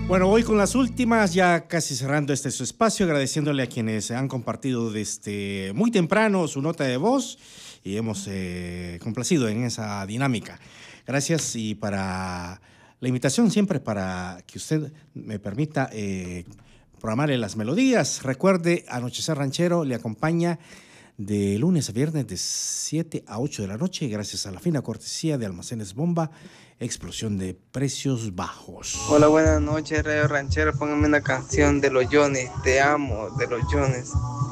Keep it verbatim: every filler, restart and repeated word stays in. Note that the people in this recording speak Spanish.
Bueno, voy con las últimas, ya casi cerrando este su espacio, agradeciéndole a quienes han compartido desde muy temprano su nota de voz y hemos eh, complacido en esa dinámica. Gracias, y para la invitación siempre para que usted me permita eh, programarle las melodías. Recuerde, Anochecer Ranchero le acompaña de lunes a viernes de siete a ocho de la noche, gracias a la fina cortesía de Almacenes Bomba, explosión de precios bajos. Hola, buenas noches, Radio Ranchero. Póngame una canción de los Jones. Te amo, de los Jones.